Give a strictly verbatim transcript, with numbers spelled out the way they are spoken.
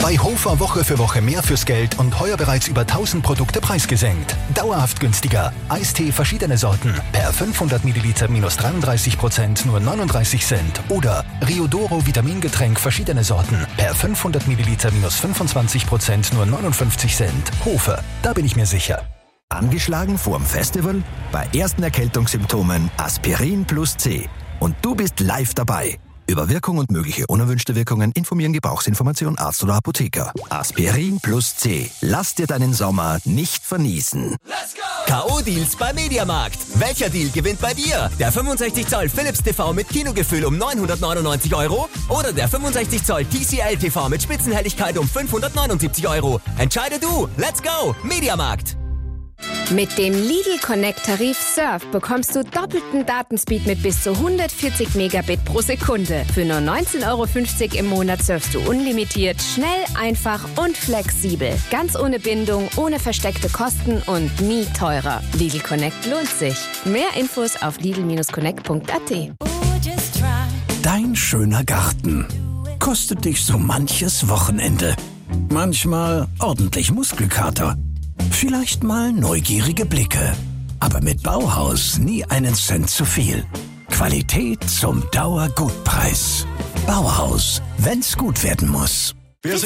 Bei Hofer Woche für Woche mehr fürs Geld und heuer bereits über tausend Produkte preisgesenkt. Dauerhaft günstiger. Eistee verschiedene Sorten. Per fünfhundert Milliliter minus dreiunddreißig Prozent nur neununddreißig Cent. Oder Riodoro Vitamingetränk verschiedene Sorten. Per fünfhundert Milliliter minus fünfundzwanzig Prozent nur neunundfünfzig Cent. Hofer, da bin ich mir sicher. Angeschlagen vorm Festival? Bei ersten Erkältungssymptomen Aspirin plus C. Und du bist live dabei. Über Wirkung und mögliche unerwünschte Wirkungen informieren Gebrauchsinformation Arzt oder Apotheker. Aspirin plus C. Lass dir deinen Sommer nicht verniesen. Let's go! K O-Deals bei Mediamarkt. Welcher Deal gewinnt bei dir? Der fünfundsechzig Zoll Philips T V mit Kinogefühl um neunhundertneunundneunzig Euro oder der fünfundsechzig Zoll T C L T V mit Spitzenhelligkeit um fünfhundertneunundsiebzig Euro? Entscheide du. Let's go! Mediamarkt. Mit dem Lidl Connect Tarif Surf bekommst du doppelten Datenspeed mit bis zu hundertvierzig Megabit pro Sekunde. Für nur neunzehn Euro fünfzig im Monat surfst du unlimitiert, schnell, einfach und flexibel. Ganz ohne Bindung, ohne versteckte Kosten und nie teurer. Lidl Connect lohnt sich. Mehr Infos auf lidl Connect punkt a t. Dein schöner Garten kostet dich so manches Wochenende. Manchmal ordentlich Muskelkater. Vielleicht mal neugierige Blicke. Aber mit Bauhaus nie einen Cent zu viel. Qualität zum Dauergutpreis. Bauhaus, wenn's gut werden muss.